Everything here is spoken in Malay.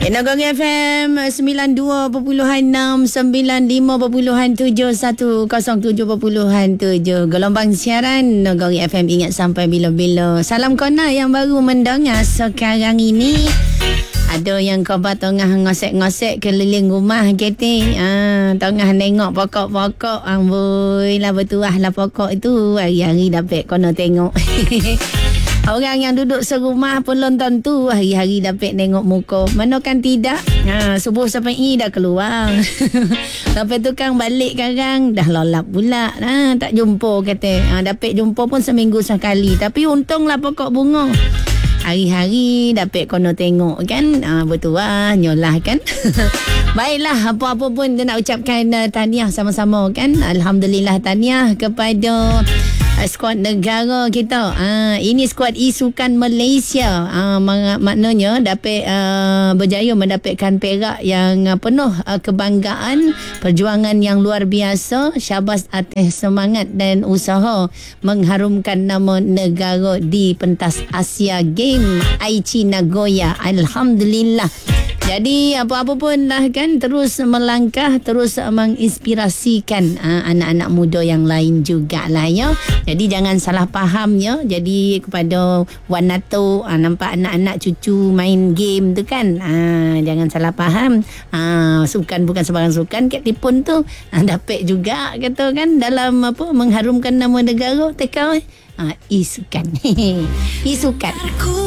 Enogong FM 92.6 95.7 107.7 gelombang siaran Nogong FM, ingat sampai bila-bila. Salam kona yang baru mendengar sekarang ini. Ada yang kau tengah ngosek-ngosek keliling rumah kita. Tengah nengok pokok-pokok. Amboi lah, bertuah lah pokok itu. Hari-hari dapat kena tengok. Orang yang duduk serumah pun lontan tu hari-hari dapat tengok muka. Mana kan tidak. Subuh sampai dah keluar. Sampai tukang balik sekarang dah lolap pula. Tak jumpa kata. Dapat jumpa pun seminggu sekali. Tapi untunglah pokok bunga. Hari-hari dapat kena tengok kan. Bertuah, nyolah kan. Baiklah, apa-apa pun dia nak ucapkan tahniah sama-sama kan. Alhamdulillah, tahniah kepada skuad negara kita. Ini skuad e-sukan Malaysia. Maknanya dapat berjaya mendapatkan perak yang penuh kebanggaan, perjuangan yang luar biasa. Syabas atas semangat dan usaha mengharumkan nama negara di pentas Asia Game Aichi Nagoya. Alhamdulillah. Jadi apa-apa pun lah kan, terus melangkah, terus menginspirasikan anak-anak muda yang lain jugalah ya. Jadi jangan salah faham ya. Jadi kepada Wanato, nampak anak-anak cucu main game tu kan, jangan salah faham. Sukan bukan sembarang sukan. Kat Tipun tu dapat juga kata kan, dalam apa mengharumkan nama negara. Tekau e-sukan. E-sukan.